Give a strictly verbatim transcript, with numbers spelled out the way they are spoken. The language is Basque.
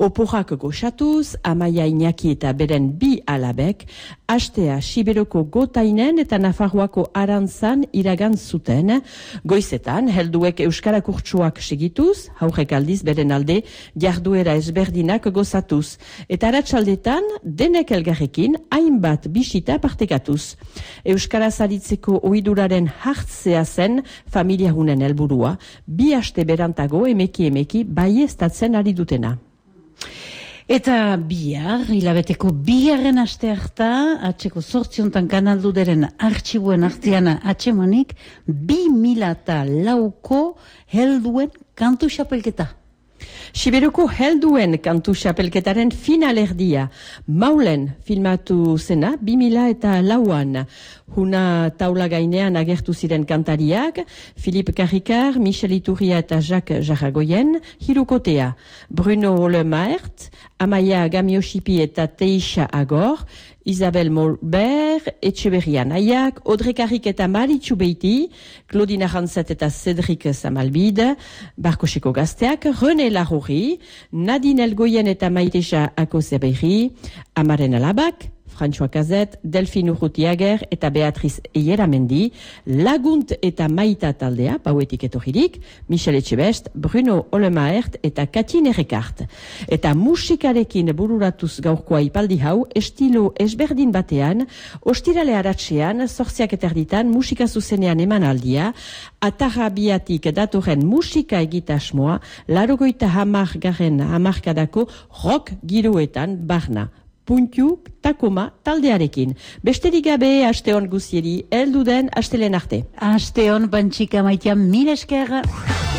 Oporrak goxatuz, Amaia Iñaki eta beren bi alabek, astea Siberoko gotainen eta Nafarroako arantzan iragan zuten. Goizetan, helduek euskara kurtsuak segituz, haurek aldiz beren alde jarduera ezberdinak gozatuz. Eta aratsaldetan, denek elgarrekin hainbat bisita partekatuz. Euskara zaritzeko ohiduraren hartzea zen familiahunen helburua, bi aste berantago emeki emeki baieztatzen ari dutena. Eta bihar, hilabeteko biharren aste harta, atxeko zortziontan kanalduderen artxibuen artean atxemanik, bi mila eta lauko helduen kantu xapelketa. Siberoko helduen kantu xapelketaren finalerdia. Maulen filmatu zena, bi mila eta lauan. Huna taula gainean agertu ziren kantariak, Philippe Carricard, Michel Iturria eta Jacques Jarragoyen, hirukotea. Bruno Lemaert, Amaia Gamioshipi eta Teixa Agor, Isabel Molbert, Etxeberria Naiak, Audrey Carric eta Maritxu Beiti, Claudine Arantzet eta Cédric Samalbide, Barkoseko gazteak, René Larrori, Nadine Elgoyen eta Maiteja Akozeberri, Amaren Alabak, François Cazet, Delphine Urrutiager eta Beatriz Eieramendi, Lagunt eta Maita taldea, pauetik etorririk, Michel Etxebest, Bruno Olemaert eta Katine Rekart. Eta musikarekin bururatuz gaurkoa ipaldi hau, estilo ezberdin batean, ostirale aratsean, zortziak eterditan, musika zuzenean eman aldia, Atarabiatik datorren musika egitasmoa, larogoita hamar garen hamarkadako rock giroetan barna. Puntu, takoma, taldearekin. Besterik gabe, asteon guzieri, heldu den astelen arte. Asteon, bantxika maitea, mil esker.